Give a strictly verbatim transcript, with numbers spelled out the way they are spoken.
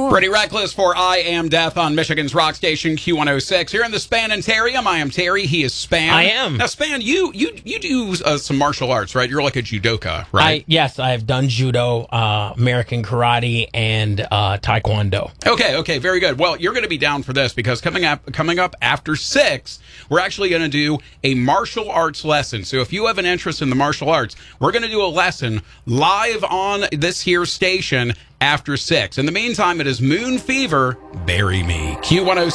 Pretty reckless for I Am Death on Michigan's rock station Q one oh six. Here in the Spanitarium, I am Terry. He is Span. I am. Now, Span, you you you do uh, some martial arts, right? You're like a judoka, right? I, yes, I have done judo, uh, American karate, and uh, taekwondo. Okay, okay, very good. Well, you're going to be down for this because coming up coming up after six, we're actually going to do a martial arts lesson. So if you have an interest in the martial arts, we're going to do a lesson live on this here station after six. In the meantime, it is Moon Fever, Bury Me. Q one oh six.